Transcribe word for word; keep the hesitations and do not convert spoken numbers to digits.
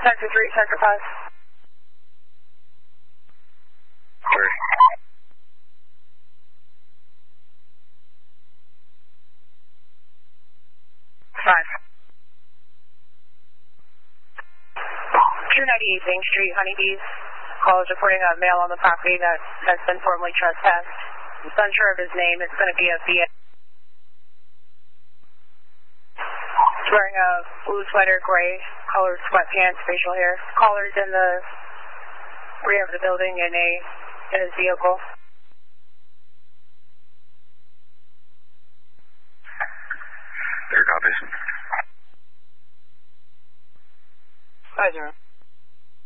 ten two three, Center Pass. Three. Five. two ninety-eight Bank Street, Honeybees. Call is reporting a male on the property that has been formally trespassed. It's unsure of his name. It's going to be a V A. He's wearing a blue sweater, gray colored sweatpants, facial hair. Caller's in the rear of the building in a in his vehicle. There copies. Five zero.